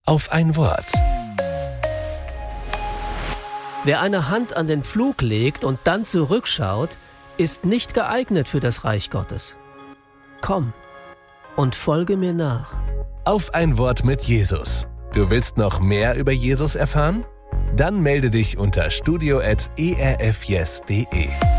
auf ein Wort. Wer eine Hand an den Pflug legt und dann zurückschaut, ist nicht geeignet für das Reich Gottes. Komm und folge mir nach. Auf ein Wort mit Jesus. Du willst noch mehr über Jesus erfahren? Dann melde dich unter studio@erfyes.de.